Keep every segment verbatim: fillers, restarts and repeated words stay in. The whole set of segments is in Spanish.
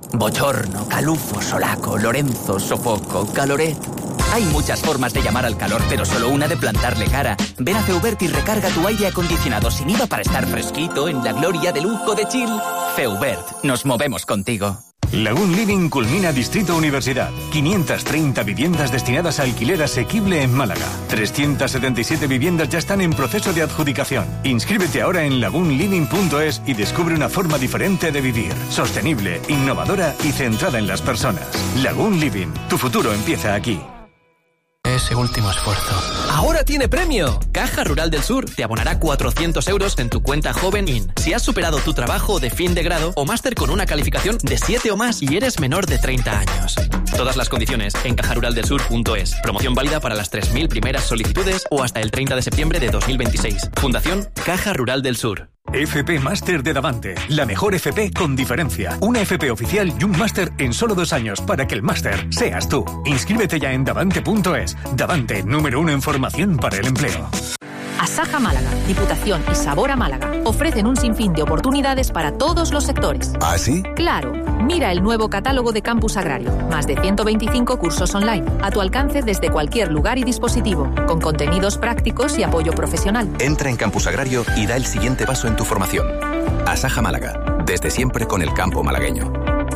Bochorno, calufo, solaco, Lorenzo, sofoco, caloret. Hay muchas formas de llamar al calor, pero solo una de plantarle cara. Ven a Feubert y recarga tu aire acondicionado sin I V A para estar fresquito en la gloria de lujo de chill. Feubert, nos movemos contigo. Lagoon Living culmina Distrito Universidad. quinientas treinta viviendas destinadas a alquiler asequible en Málaga. trescientas setenta y siete viviendas ya están en proceso de adjudicación. Inscríbete ahora en lagoon living punto es y descubre una forma diferente de vivir. Sostenible, innovadora y centrada en las personas. Lagoon Living. Tu futuro empieza aquí. Ese último esfuerzo. ¡Ahora tiene premio! Caja Rural del Sur te abonará cuatrocientos euros en tu cuenta Joven In si has superado tu trabajo de fin de grado o máster con una calificación de siete o más y eres menor de treinta años. Todas las condiciones en caja rural del sur punto es. Promoción válida para las tres mil primeras solicitudes o hasta el treinta de septiembre de dos mil veintiséis. Fundación Caja Rural del Sur. F P Máster de Davante. La mejor F P con diferencia. Una F P oficial y un máster en solo dos años para que el máster seas tú. Inscríbete ya en davante punto es. Davante, número uno en formación para el empleo. Asaja Málaga, Diputación y Sabor a Málaga ofrecen un sinfín de oportunidades para todos los sectores. ¿Ah, sí? Claro. Mira el nuevo catálogo de Campus Agrario. Más de ciento veinticinco cursos online, a tu alcance desde cualquier lugar y dispositivo, con contenidos prácticos y apoyo profesional. Entra en Campus Agrario y da el siguiente paso en tu formación. Asaja Málaga, desde siempre con el campo malagueño.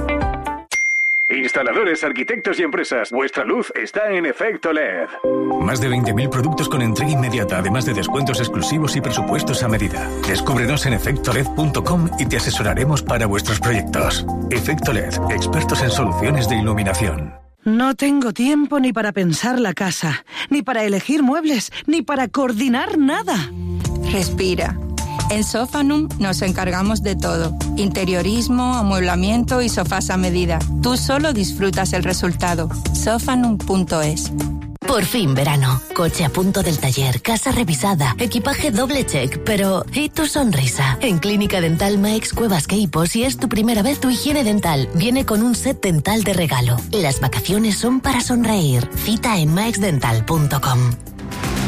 Instaladores, arquitectos y empresas, vuestra luz está en Efecto L E D. Más de veinte mil productos con entrega inmediata, además de descuentos exclusivos y presupuestos a medida. Descúbrenos en efecto led punto com y te asesoraremos para vuestros proyectos. Efecto L E D, expertos en soluciones de iluminación. No tengo tiempo ni para pensar la casa, ni para elegir muebles, ni para coordinar nada. Respira. En Sofanum nos encargamos de todo. Interiorismo, amueblamiento y sofás a medida. Tú solo disfrutas el resultado. Sofanum punto es. Por fin verano. Coche a punto del taller, casa revisada, equipaje doble check, pero ¿y tu sonrisa? En Clínica Dental Maix Cuevas Queipo, si es tu primera vez, tu higiene dental viene con un set dental de regalo. Las vacaciones son para sonreír. Cita en maix dental punto com.